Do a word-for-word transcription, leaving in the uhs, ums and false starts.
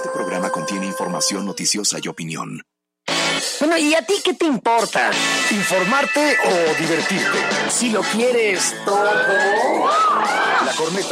Este programa contiene información noticiosa y opinión. Bueno, ¿y a ti qué te importa? ¿Informarte o divertirte? Si lo quieres todo. La corneta